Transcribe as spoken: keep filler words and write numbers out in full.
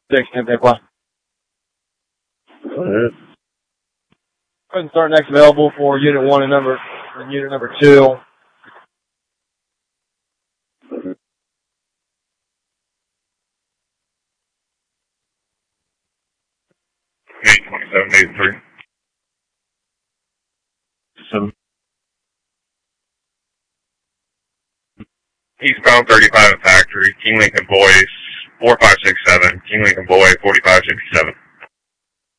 Six, ten, ten plus. Go ahead. Go ahead and start next available for unit one and number, and unit number two. eight twenty-seven eighty-three. Seven. Eastbound thirty-five at Factory, King Lincoln Boys, four five six seven, King Lincoln Boy, forty-five sixty-seven.